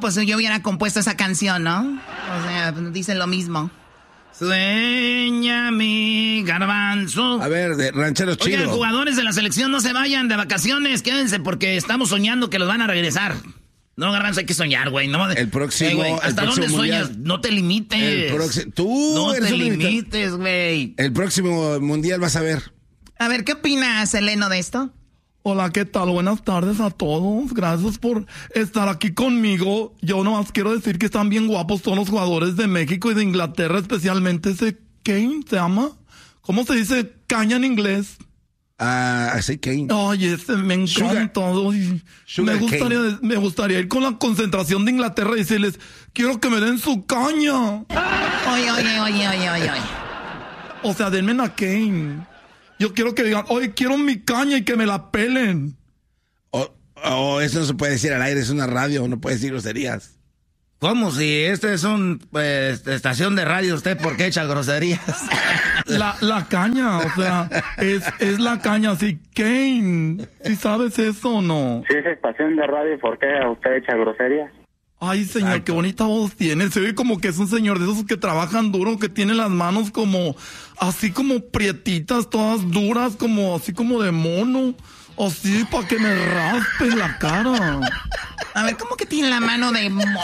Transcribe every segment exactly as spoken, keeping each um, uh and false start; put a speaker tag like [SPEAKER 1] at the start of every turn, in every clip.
[SPEAKER 1] pues yo hubiera compuesto esa canción, ¿no? O sea, dicen lo mismo. Sueña mi garbanzo.
[SPEAKER 2] A ver, de rancheros chidos.
[SPEAKER 1] Oigan, jugadores de la selección, no se vayan de vacaciones, quédense porque estamos soñando que los van a regresar. No, garbanzo, hay que soñar, güey. No,
[SPEAKER 2] el próximo.
[SPEAKER 1] Hey, güey, ¿hasta
[SPEAKER 2] el
[SPEAKER 1] dónde
[SPEAKER 2] próximo
[SPEAKER 1] sueñas?
[SPEAKER 2] mundial.
[SPEAKER 1] No te limites.
[SPEAKER 2] El proxi- Tú
[SPEAKER 1] no
[SPEAKER 2] eres
[SPEAKER 1] te
[SPEAKER 2] un
[SPEAKER 1] limites, güey.
[SPEAKER 2] El próximo mundial vas a ver.
[SPEAKER 1] A ver, ¿qué opinas, Seleno, de esto?
[SPEAKER 3] Hola, ¿qué tal? Buenas tardes a todos. Gracias por estar aquí conmigo. Yo nomás quiero decir que están bien guapos todos los jugadores de México y de Inglaterra, especialmente ese Kane, ¿se llama? ¿Cómo se dice caña en inglés?
[SPEAKER 2] Ah, sí, Kane.
[SPEAKER 3] Ay, ese me encanta. Ay, me gustaría, me gustaría ir con la concentración de Inglaterra y decirles, quiero que me den su caña.
[SPEAKER 1] Oye, oye, oye, oye, oye, oye.
[SPEAKER 3] O sea, denme a Kane. Yo quiero que digan, oye, quiero mi caña y que me la pelen.
[SPEAKER 2] Oh, oh, eso no se puede decir al aire, es una radio, no puede decir groserías.
[SPEAKER 1] ¿Cómo? Si este es una pues, estación de radio, ¿usted por qué echa groserías?
[SPEAKER 3] La, la caña, o sea, es, es la caña, sí, Kane. ¿Sí sabes eso o no?
[SPEAKER 4] Si es estación de radio, ¿por qué usted echa groserías?
[SPEAKER 3] Ay, señor, Exacto. Qué bonita voz tiene. Se ve como que es un señor de esos que trabajan duro, que tiene las manos como, así como prietitas, todas duras, como, así como de mono. Así, para que me raspe la cara.
[SPEAKER 1] A ver, ¿cómo que tiene la mano de mono?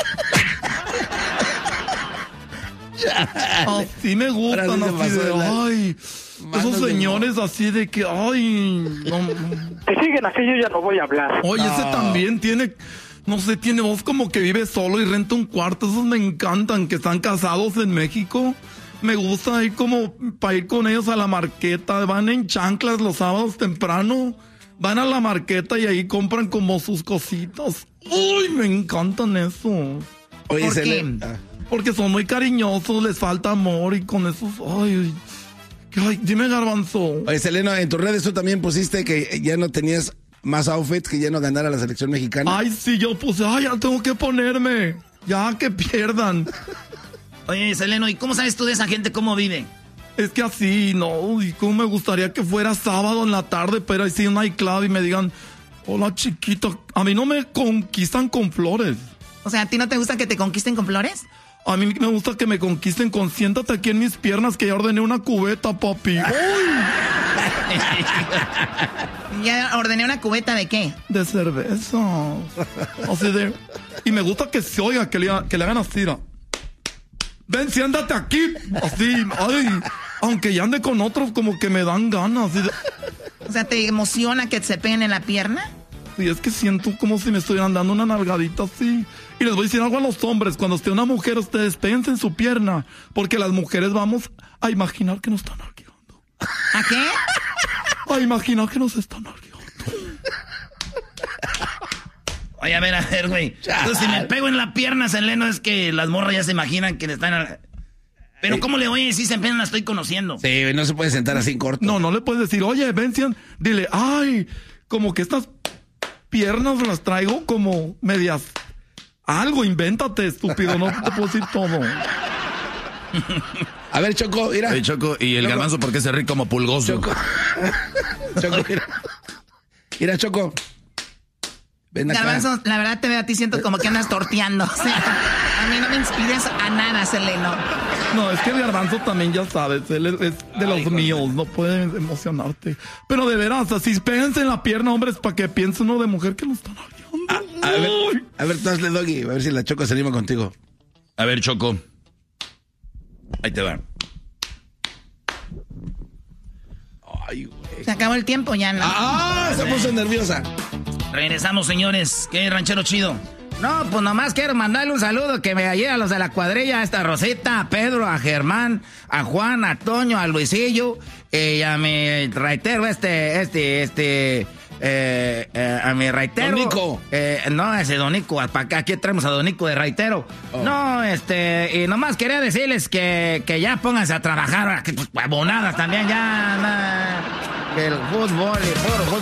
[SPEAKER 3] Así me gustan, así de, ay, esos señores así de que, ay. No.
[SPEAKER 4] Si siguen así, yo ya no voy a hablar.
[SPEAKER 3] Oye,
[SPEAKER 4] no.
[SPEAKER 3] ese también tiene... No sé, tiene voz como que vive solo y renta un cuarto. Esos me encantan, que están casados en México. Me gusta ir como para ir con ellos a la marqueta. Van en chanclas los sábados temprano. Van a la marqueta y ahí compran como sus cositas. Uy, me encantan eso.
[SPEAKER 2] Oye,
[SPEAKER 1] ¿por qué?
[SPEAKER 2] Le... Ah.
[SPEAKER 3] Porque son muy cariñosos, les falta amor y con esos... Ay, ay, dime, Garbanzo.
[SPEAKER 2] Oye, Seleno, en tus redes tú también pusiste que ya no tenías... más outfits que ya no ganara la selección mexicana.
[SPEAKER 3] Ay, sí, yo puse, ay, ya tengo que ponerme. Ya que pierdan.
[SPEAKER 1] Oye, Seleno, ¿y cómo sabes tú de esa gente cómo vive?
[SPEAKER 3] Es que así, no, y cómo me gustaría que fuera sábado en la tarde, pero así un iCloud y me digan, hola chiquita, a mí no me conquistan con flores.
[SPEAKER 1] O sea, ¿a ti no te gusta que te conquisten con flores?
[SPEAKER 3] A mí me gusta que me conquisten con siéntate aquí en mis piernas que ya ordené una cubeta, papi.
[SPEAKER 1] ¿Ya ordené una cubeta de qué?
[SPEAKER 3] De cerveza. Así de... Y me gusta que se oiga, que le, que le hagan así. ¿No? Ven, siéntate aquí. Así, ay. Aunque ya ande con otros, como que me dan ganas. Así de...
[SPEAKER 1] O sea, ¿te emociona que se peguen en la pierna?
[SPEAKER 3] Sí, es que siento como si me estuvieran dando una nalgadita así. Y les voy a decir algo a los hombres. Cuando esté una mujer, ustedes péguense en su pierna. Porque las mujeres vamos a imaginar que nos están nalgueando.
[SPEAKER 1] ¿A qué?
[SPEAKER 3] A imaginar que nos están nalgueando.
[SPEAKER 1] Oye, a ver, a ver, güey. Entonces, si me pego en la pierna, Seleno, es que las morras ya se imaginan que le están... Pero
[SPEAKER 2] sí.
[SPEAKER 1] ¿Cómo le voy a decir si apenas la estoy conociendo?
[SPEAKER 2] Sí, no se puede sentar así en corto.
[SPEAKER 3] No, no le puedes decir, oye, ven, Cian, dile, ay, como que estas piernas las traigo como medias... Algo, invéntate, estúpido, no te puedo decir todo.
[SPEAKER 2] A ver, Choco, mira.
[SPEAKER 5] Oye, Choco, ¿y el
[SPEAKER 2] Choco.
[SPEAKER 5] Garbanzo por qué se ríe como pulgoso?
[SPEAKER 2] Choco. Choco, mira. Mira, Choco. Ven acá.
[SPEAKER 1] Garbanzo, la verdad te veo a ti, siento como que andas torteando. O sea, a mí no me inspiras a nada, Seleno.
[SPEAKER 3] No, es que el Garbanzo también, ya sabes, él es, es de los
[SPEAKER 1] Ay,
[SPEAKER 3] míos, no puede emocionarte. Pero de veras, así, péguense en la pierna, hombres, para que piense uno de mujer que lo están hablando.
[SPEAKER 2] A, a ver, a ver, tú hazle, Doggy, a ver si la Choco se anima contigo.
[SPEAKER 5] A ver, Choco. Ahí te va.
[SPEAKER 2] Ay, güey.
[SPEAKER 1] Se acabó el tiempo ya, ¿no?
[SPEAKER 2] ¡Ah! Se puso nerviosa.
[SPEAKER 1] Regresamos, señores. ¿Qué ranchero chido? No, pues nomás quiero mandarle un saludo que me ayude a los de la cuadrilla, a esta Rosita, a Pedro, a Germán, a Juan, a Toño, a Luisillo, eh, y a mi raitero, este, este, este, eh, eh, a mi raitero.
[SPEAKER 2] Don Nico.
[SPEAKER 1] Eh, no, ese Don Nico, para acá, aquí traemos a Don Nico de raitero. Oh. No, este, y nomás quería decirles que, que ya pónganse a trabajar, que pues, huevonadas también, ya, nada, que el fútbol y puro fútbol.